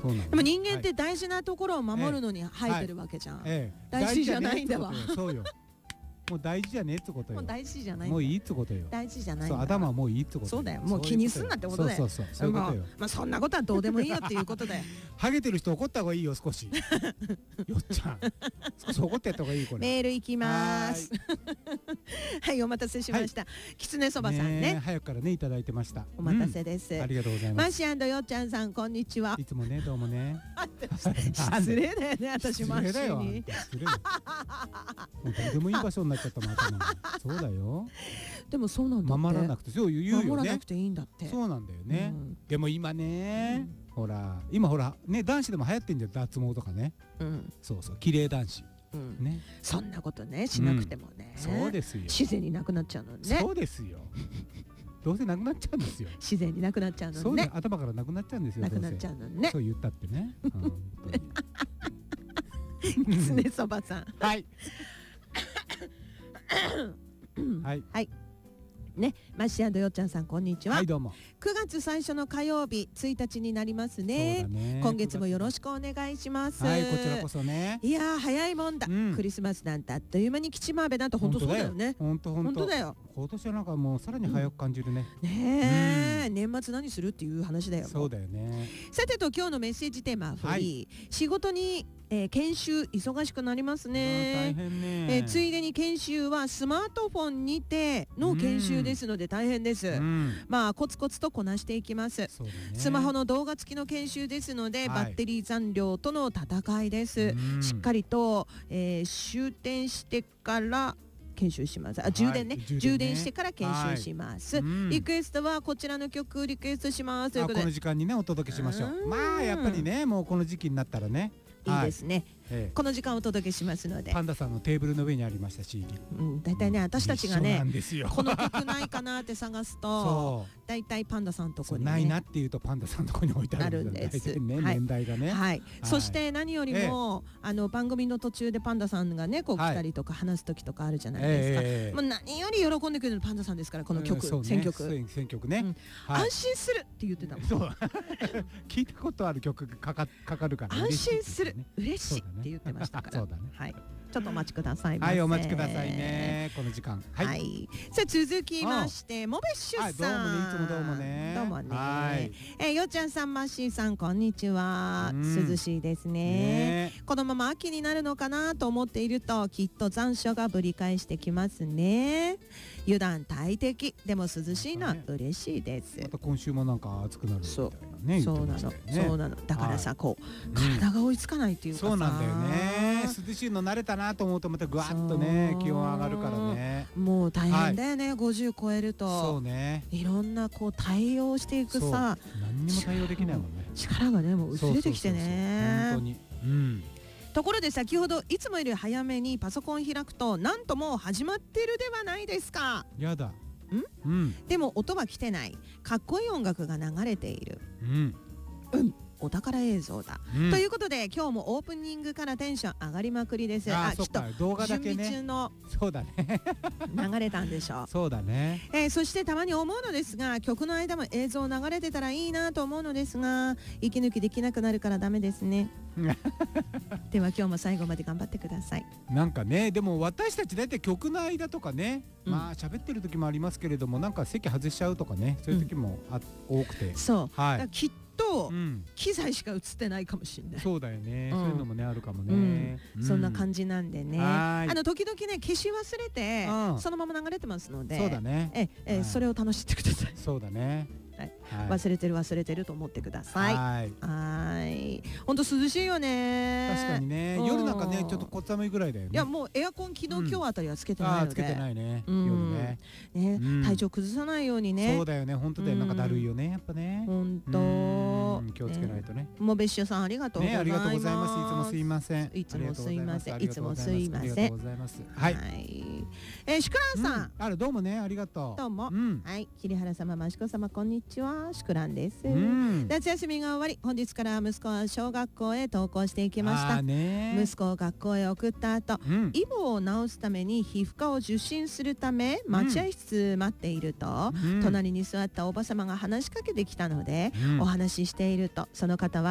そうなんだ。 でも人間って大事なところを守るのに生えてるわけじゃん。大事じゃないんだわ。 そうよ。もう大事じゃねえってことよ。 もう大事じゃない。 もういいってことよ。 大事じゃない。 そう、頭はもういいってこと。 そうだよ。もう気にすんなってことだよ。 そういうことよ。 まあそんなことはどうでもいいよっていうことだよ。 ハゲてる人怒った方がいいよ少し。よっちゃん。少し怒ってやった方がいいこれ。 メールいきます。はい、お待たせしました。きつねそばさんね。 早くからねいただいてました。 お待たせです。 ありがとうございます。 マシ&よっちゃんさんこんにちは。 いつもねどうもね。 失礼だよね私マシに。 失礼。もうどうでもいい場所になっちゃったもん。そうだよ。 でもそうなんだって。 守らなくてそう言うよね。 守らなくていいんだって。 そうなんだよね。でも今ね、ほら今ほらね男子でも流行ってんじゃん脱毛とかね。そうそう綺麗男子。ね。 そんなことねしなくてもね。 そうですよ。 自然になくなっちゃうのね。 そうですよ。どうせなくなっちゃうんですよ。 自然になくなっちゃうのね。 そうね頭からなくなっちゃうんですよ。 なくなっちゃうのね。 そう言ったってね。 きつねそばさん。 はい。はい。 はい。ね、マッシー&よっちゃんさんこんにちは。 はいどうも。 9月最初の火曜日1日になりますね。今月もよろしくお願いします。 はいこちらこそね。 いや早いもんだ。クリスマスなんてあっという間に吉まべなんて本当そうだよね。本当だよ。 今年はなんかもうさらに早く感じるね。 ねえ年末何するっていう話だよ。 そうだよね。 さてと今日のメッセージテーマはフリー。仕事に研修忙しくなりますね。 大変ね。 ついでに研修はスマートフォンにての研修ですので大変です。まあコツコツとこなしていきます。スマホの動画付きの研修ですので、バッテリー残量との戦いです。しっかりと、終点してから研修します。充電ね、充電してから研修します。リクエストはこちらの曲リクエストしますということで、 この時間にねお届けしましょう。まあやっぱりねもうこの時期になったらねいいですね。この時間お届けしますので。 パンダさんのテーブルの上にありました CD。 だいたいね私たちがねこの曲ないかなって探すとだいたいパンダさんのとこにないなっていうとパンダさんのとこに置いてあるんです。年代がね。 はい。そして何よりも番組の途中でパンダさんがねこう来たりとか話す時とかあるじゃないですか。もう何より喜んでくれるのパンダさんですからこの曲選曲ね。安心するって言ってたもん。 聞いたことある曲がかかるから安心する嬉しいって言ってましたから。 そうだね。 はい。ちょっとお待ちください。 はい、お待ちくださいね。この時間。 はい。さあ続きましてモベッシュさん。 どうもね、いつもどうもね。 どうもね。よっちゃんさん、マッシーさん、こんにちは。涼しいですね。このまま秋になるのかなと思っていると、きっと残暑がぶり返してきますね。油断大敵。でも涼しいのは嬉しいです。 また今週もなんか暑くなるみたいなね。 そうなの。そうなの。だからさ、こう体が追いつかないっていうかさ。 そうなんだよね。涼しいの慣れたなと思うとまたぐわっとね気温上がるからね。 もう大変だよね。50超えると。 そうね。 いろんなこう対応していくさ。 何にも対応できないもんね。 力がねもう薄れてきてね。 本当に。 ところで先ほどいつもより早めにパソコン開くとなんともう始まってるではないですか。 やだ。 でも音は来てない。かっこいい音楽が流れている。お宝映像だ、ということで今日もオープニングからテンション上がりまくりです。きっと動画だけね準備中のそうだね流れたんでしょう。 そうだね。 そしてたまに思うのですが曲の間も映像流れてたらいいなと思うのですが息抜きできなくなるからダメですねでは今日も最後まで頑張ってください。 なんかねでも私たち大体曲の間とかねまあ喋ってる時もありますけれどもなんか席外しちゃうとかねそういう時も多くてそうきっと機材しか映ってないかもしれない。 そうだよね。そういうのもねあるかもね。 そんな感じなんでね。時々ね消し忘れてそのまま流れてますので。 そうだね。 それを楽しんでください。 そうだね。 忘れてると思ってください。はい。本当涼しいよね。 確かにね。夜なんかねちょっと小寒いぐらいだよね。 いやもうエアコン昨日今日あたりはつけてないので。 つけてないね。夜ね。 体調崩さないようにね。 そうだよね。本当だよ。なんかだるいよねやっぱね。 本当。 気をつけないとね。 モベッシュさんありがとうございます。 ありがとうございます。いつもすいません。 いつもすいません。いつもすいません。 ありがとうございます。はい。 シュクランさん。 あらどうもねありがとう。 どうも。はい。桐原様マシコ様こんにちは。シュクランです。夏休みが終わり本日から息子は小学校へ登校していきました。息子を学校へ送った後、イボを治すために皮膚科を受診するため待合室待っていると、隣に座ったおば様が話しかけてきたので、お話ししているとその方は